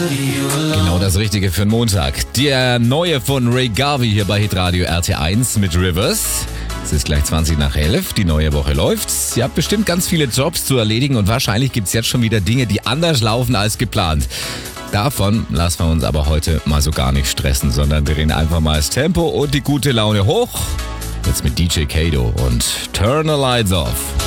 Genau das Richtige für den Montag. Der neue von Ray Garvey hier bei Hitradio RT1 mit Rivers. Es ist gleich 20 nach 11, die neue Woche läuft. Ihr habt bestimmt ganz viele Jobs zu erledigen und wahrscheinlich gibt es jetzt schon wieder Dinge, die anders laufen als geplant. Davon lassen wir uns aber heute mal so gar nicht stressen, sondern drehen einfach mal das Tempo und die gute Laune hoch. Jetzt mit DJ Kato und Turn the Lights Off.